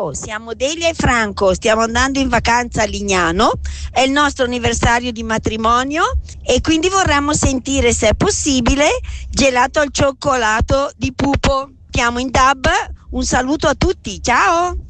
Ciao, siamo Delia e Franco, stiamo andando in vacanza a Lignano, è il nostro anniversario di matrimonio e quindi vorremmo sentire, se è possibile, Gelato al cioccolato di Pupo. Chiamo in DAB, un saluto a tutti, ciao!